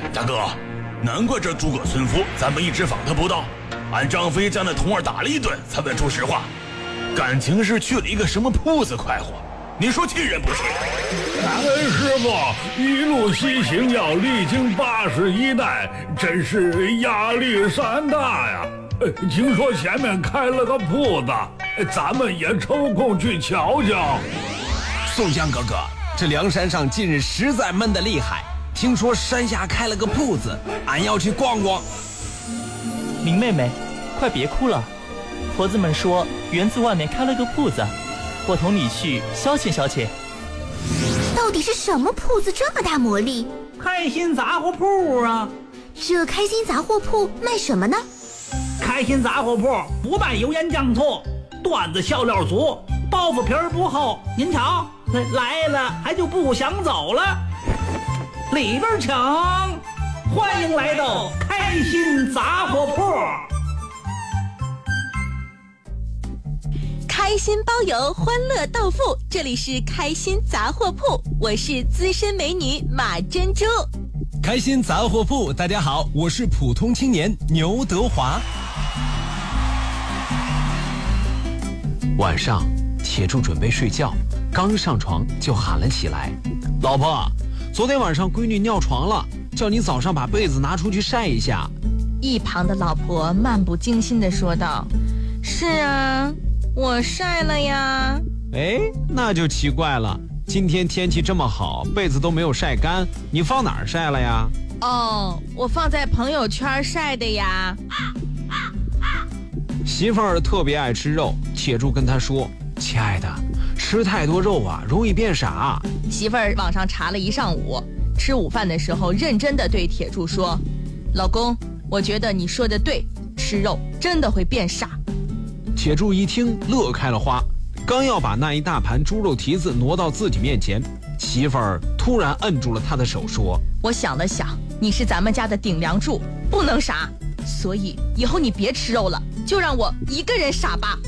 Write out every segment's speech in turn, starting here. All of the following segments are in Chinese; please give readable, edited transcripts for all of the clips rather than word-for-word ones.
大哥，难怪这诸葛孙夫咱们一直访他不到，俺张飞将那童儿打了一顿才问出实话，感情是去了一个什么铺子快活，你说气人不气？ 师傅一路西行要历经81代，真是压力山大呀。听说前面开了个铺子，咱们也抽空去瞧瞧。 宋江哥哥，这梁山上近日实在闷得厉害，听说山下开了个铺子，俺要去逛逛。 林妹妹，快别哭了，婆子们说园子外面开了个铺子，我同你去消遣消遣。 到底是什么铺子这么大魔力？ 开心杂货铺啊！ 这开心杂货铺卖什么呢？ 开心杂货铺不卖油盐酱醋，段子笑料足，包袱皮儿不厚。您瞧，来了还就不想走了。里边请，欢迎来到开心杂货铺。 开心包邮，欢乐到付，这里是开心杂货铺，我是资深美女马珍珠。 开心杂货铺，大家好，我是普通青年牛德华。晚上，铁柱准备睡觉，刚上床就喊了起来：“老婆，昨天晚上闺女尿床了，叫你早上把被子拿出去晒一下。” 一旁的老婆漫不经心地说道：“是啊，我晒了呀。” 哎，那就奇怪了，今天天气这么好，被子都没有晒干，你放哪儿晒了呀？ 哦，我放在朋友圈晒的呀。 媳妇儿特别爱吃肉，铁柱跟她说：“亲爱的，吃太多肉啊，容易变傻。” 媳妇儿网上查了一上午，吃午饭的时候认真地对铁柱说：“老公，我觉得你说的对，吃肉真的会变傻。” 铁柱一听乐开了花，刚要把那一大盘猪肉蹄子挪到自己面前，媳妇儿突然摁住了他的手说：“ 我想了想，你是咱们家的顶梁柱，不能傻，所以以后你别吃肉了，就让我一个人傻吧。”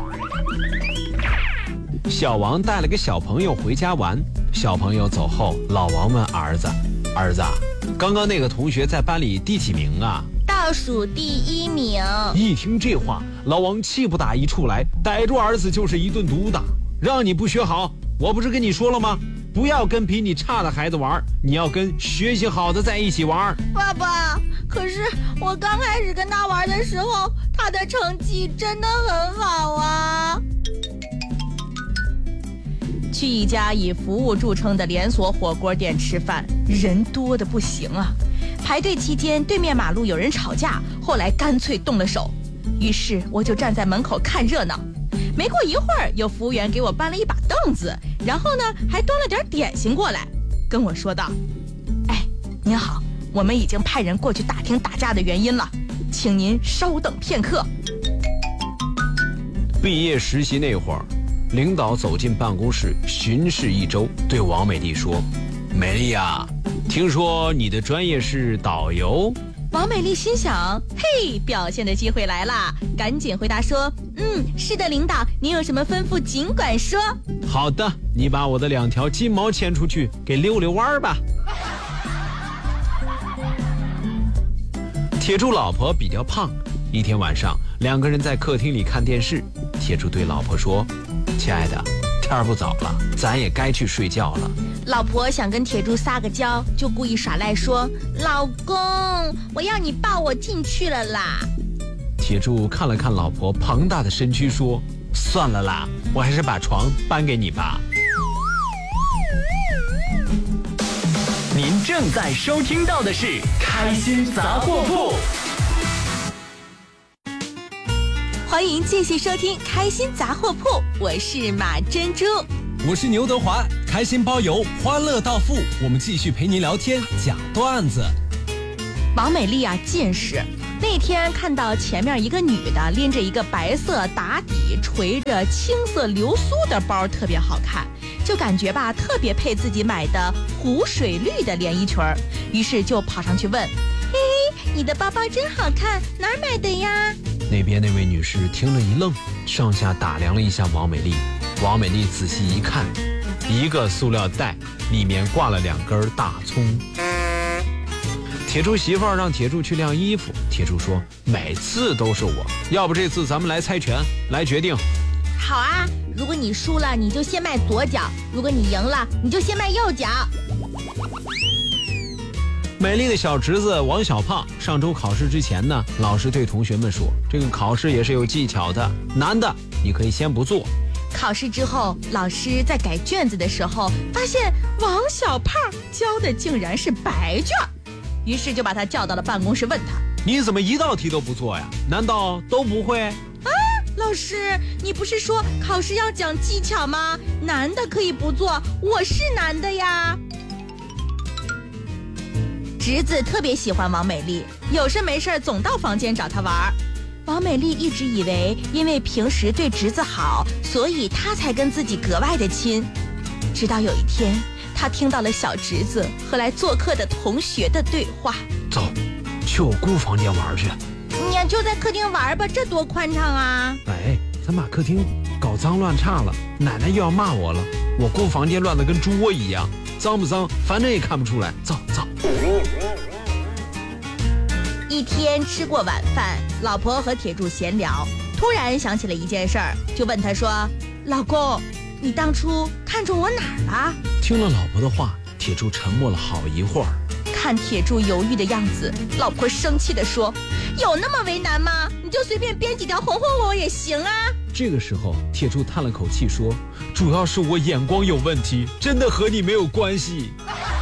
小王带了个小朋友回家玩，小朋友走后，老王问儿子：“儿子，刚刚那个同学在班里第几名啊？”“ 倒数第1名。” 一听这话，老王气不打一处来，逮住儿子就是一顿毒打。“让你不学好，我不是跟你说了吗？不要跟比你差的孩子玩，你要跟学习好的在一起玩。”“ 爸爸，可是我刚开始跟他玩的时候，他的成绩真的很好啊。” 去一家以服务著称的连锁火锅店吃饭，人多的不行啊。排队期间，对面马路有人吵架，后来干脆动了手。于是我就站在门口看热闹。没过一会儿，有服务员给我搬了一把凳子，然后呢，还端了点点心过来，跟我说道：“哎，您好，我们已经派人过去打听打架的原因了，请您稍等片刻。” 毕业实习那会儿，领导走进办公室巡视一周，对王美丽说：“美丽啊，听说你的专业是导游？” 王美丽心想：嘿，表现的机会来了，赶紧回答说：“是的，领导，您有什么吩咐尽管说。”“ 好的，你把我的2条金毛牵出去，给溜溜弯吧。”铁柱老婆比较胖，一天晚上，2个人在客厅里看电视。铁柱对老婆说：“亲爱的，天儿不早了，咱也该去睡觉了。” 老婆想跟铁柱撒个娇，就故意耍赖说：“老公，我要你抱我进去了啦。” 铁柱看了看老婆庞大的身躯，说：“算了啦，我还是把床搬给你吧。” 您正在收听到的是开心杂货铺。 欢迎继续收听开心杂货铺，我是马珍珠。 我是牛德华，开心包邮，欢乐到付，我们继续陪您聊天讲段子。 王美丽啊，近视。那天看到前面一个女的拎着一个白色打底、垂着青色流苏的包，特别好看，就感觉吧特别配自己买的湖水绿的连衣裙儿，于是就跑上去问：“嘿，你的包包真好看，哪儿买的呀？” 那边那位女士听了一愣，上下打量了一下王美丽。王美丽仔细一看，一个塑料袋里面挂了2根大葱。 铁柱媳妇儿让铁柱去晾衣服，铁柱说每次都是我，要不这次咱们来猜拳来决定。 好啊，如果你输了，你就先迈左脚；如果你赢了，你就先迈右脚。 美丽的小侄子王小胖上周考试之前呢，老师对同学们说，这个考试也是有技巧的，难的你可以先不做。 考试之后，老师在改卷子的时候，发现王小胖交的竟然是白卷，于是就把他叫到了办公室，问他： 你怎么一道题都不做呀？难道都不会？ 啊，老师，你不是说考试要讲技巧吗？难的可以不做，我是难的呀。侄子特别喜欢王美丽，有事没事总到房间找她玩。王美丽一直以为因为平时对侄子好，所以她才跟自己格外的亲。直到有一天，她听到了小侄子和来做客的同学的对话。 走，去我姑房间玩去。 你呀就在客厅玩吧，这多宽敞啊！ 哎，咱把客厅搞脏乱差了，奶奶又要骂我了。我姑房间乱得跟猪窝一样，脏不脏反正也看不出来。走走。 一天吃过晚饭，老婆和铁柱闲聊，突然想起了一件事儿，就问他说：老公，你当初看中我哪儿了？ 听了老婆的话，铁柱沉默了好一会儿。 看铁柱犹豫的样子，老婆生气地说：有那么为难吗？你就随便编几条红红我也行啊。 这个时候，铁柱叹了口气说：主要是我眼光有问题，真的和你没有关系。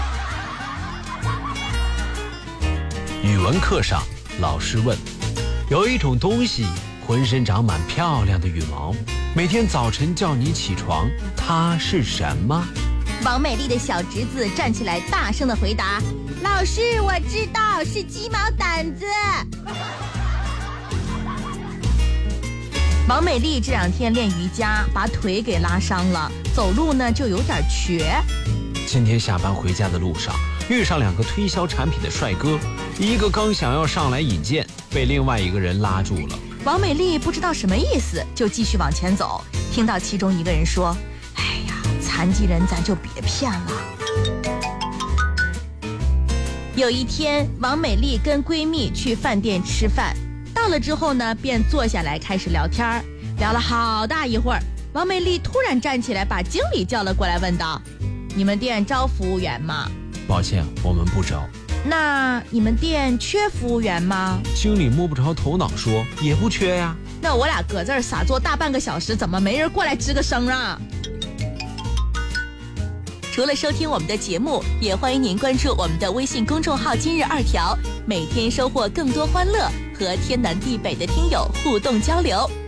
语文课上，老师问：有一种东西浑身长满漂亮的羽毛，每天早晨叫你起床，它是什么？ 王美丽的小侄子站起来大声地回答：老师，我知道，是鸡毛掸子。王美丽这2天练瑜伽，把腿给拉伤了，走路呢就有点瘸。 今天下班回家的路上，遇上2个推销产品的帅哥，一个刚想要上来引荐，被另外一个人拉住了。 王美丽不知道什么意思，就继续往前走，听到其中一个人说：哎呀，残疾人咱就别骗了。有一天，王美丽跟闺蜜去饭店吃饭，到了之后呢，便坐下来开始聊天，聊了好大一会儿。王美丽突然站起来，把经理叫了过来，问道：你们店招服务员吗？ 抱歉，我们不招。 那你们店缺服务员吗？ 经理摸不着头脑说：也不缺呀。 那我俩搁这儿傻坐大半个小时，怎么没人过来吱个声啊？除了收听我们的节目，也欢迎您关注我们的微信公众号今日2条，每天收获更多欢乐，和天南地北的听友互动交流。